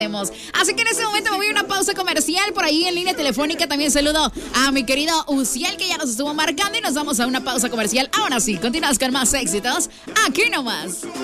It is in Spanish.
Así que en este momento me voy a una pausa comercial. Por ahí en línea telefónica también saludo a mi querido Uciel, que ya nos estuvo marcando, y nos vamos a una pausa comercial. Ahora sí, continuamos con más éxitos aquí nomás.